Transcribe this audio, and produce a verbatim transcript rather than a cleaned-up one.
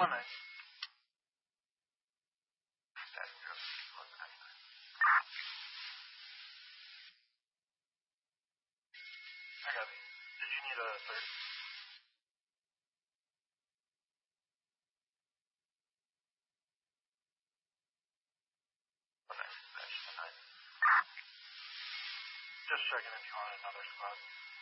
One night. That's true. I got it. Did you need a third? One night. That's the night. Just checking if you wanted another squad.